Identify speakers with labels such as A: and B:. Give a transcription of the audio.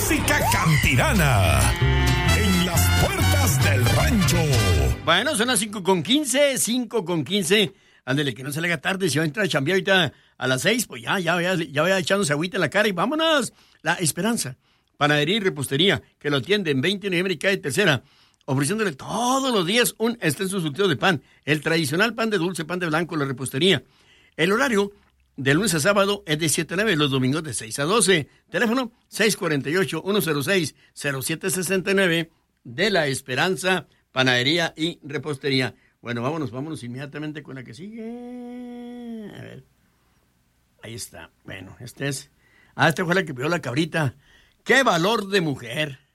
A: música campirana en las puertas del rancho.
B: Bueno, son las 5:15. Ándele, que no se le haga tarde. Si va a entrar a chambear ahorita a las 6, pues ya vaya echándose agüita en la cara y vámonos. La Esperanza, panadería y repostería, que lo atiende en 20 de noviembre y calle Tercera, ofreciéndole todos los días un extenso surtido de pan, el tradicional pan de dulce, pan de blanco, la repostería. El horario de lunes a sábado es de 7 a 9, los domingos de 6 a 12. Teléfono 648-106-0769 de La Esperanza, panadería y repostería. Bueno, vámonos inmediatamente con la que sigue. A ver. Ahí está. Bueno, esta fue la que pidió la cabrita. ¡Qué valor de mujer!